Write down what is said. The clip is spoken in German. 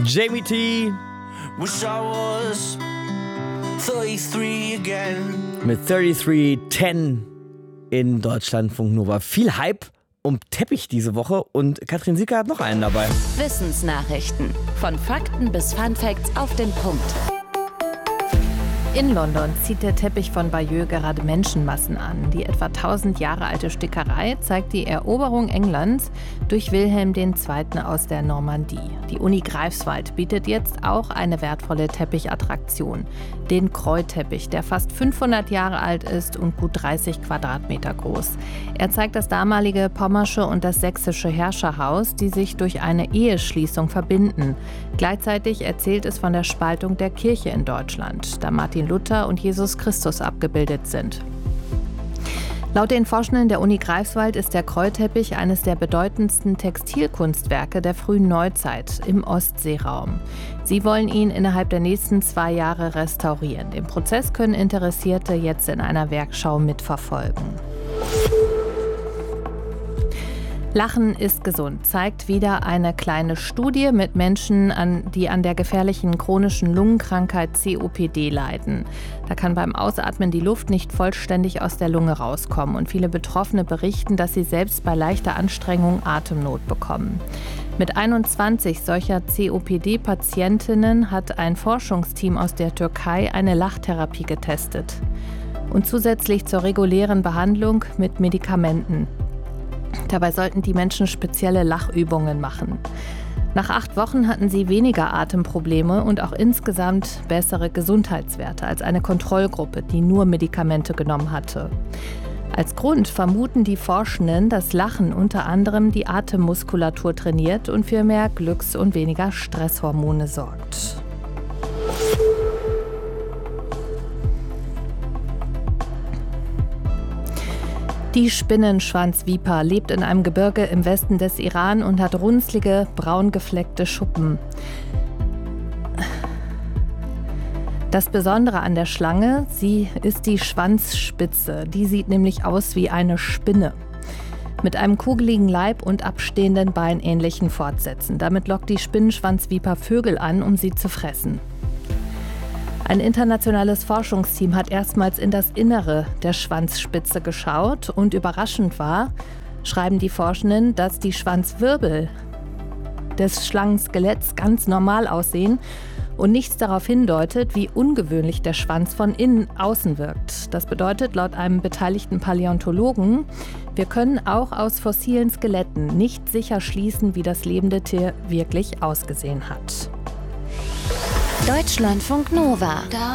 Jamie T. Wish I was 33 again. Mit 3310 in Deutschlandfunk Nova. Viel Hype um Teppich diese Woche und Katrin Sieker hat noch einen dabei. Wissensnachrichten. Von Fakten bis Funfacts auf den Punkt. In London zieht der Teppich von Bayeux gerade Menschenmassen an. Die etwa 1000 Jahre alte Stickerei zeigt die Eroberung Englands durch Wilhelm II. Aus der Normandie. Die Uni Greifswald bietet jetzt auch eine wertvolle Teppichattraktion. Den Kreuteppich, der fast 500 Jahre alt ist und gut 30 Quadratmeter groß. Er zeigt das damalige pommersche und das sächsische Herrscherhaus, die sich durch eine Eheschließung verbinden. Gleichzeitig erzählt es von der Spaltung der Kirche in Deutschland, da Martin Luther und Jesus Christus abgebildet sind. Laut den Forschenden der Uni Greifswald ist der Kreuteppich eines der bedeutendsten Textilkunstwerke der frühen Neuzeit im Ostseeraum. Sie wollen ihn innerhalb der nächsten 2 Jahre restaurieren. Den Prozess können Interessierte jetzt in einer Werkschau mitverfolgen. Lachen ist gesund, zeigt wieder eine kleine Studie mit Menschen, die an der gefährlichen chronischen Lungenkrankheit COPD leiden. Da kann beim Ausatmen die Luft nicht vollständig aus der Lunge rauskommen und viele Betroffene berichten, dass sie selbst bei leichter Anstrengung Atemnot bekommen. Mit 21 solcher COPD-Patientinnen hat ein Forschungsteam aus der Türkei eine Lachtherapie getestet. Und zusätzlich zur regulären Behandlung mit Medikamenten. Dabei sollten die Menschen spezielle Lachübungen machen. Nach 8 Wochen hatten sie weniger Atemprobleme und auch insgesamt bessere Gesundheitswerte als eine Kontrollgruppe, die nur Medikamente genommen hatte. Als Grund vermuten die Forschenden, dass Lachen unter anderem die Atemmuskulatur trainiert und für mehr Glücks- und weniger Stresshormone sorgt. Die Spinnenschwanzviper lebt in einem Gebirge im Westen des Iran und hat runzlige, braun gefleckte Schuppen. Das Besondere an der Schlange, sie ist die Schwanzspitze. Die sieht nämlich aus wie eine Spinne. Mit einem kugeligen Leib und abstehenden beinähnlichen Fortsätzen. Damit lockt die Spinnenschwanzviper Vögel an, um sie zu fressen. Ein internationales Forschungsteam hat erstmals in das Innere der Schwanzspitze geschaut und überraschend war, schreiben die Forschenden, dass die Schwanzwirbel des Schlangenskeletts ganz normal aussehen und nichts darauf hindeutet, wie ungewöhnlich der Schwanz von innen außen wirkt. Das bedeutet laut einem beteiligten Paläontologen, wir können auch aus fossilen Skeletten nicht sicher schließen, wie das lebende Tier wirklich ausgesehen hat. Deutschlandfunk Nova.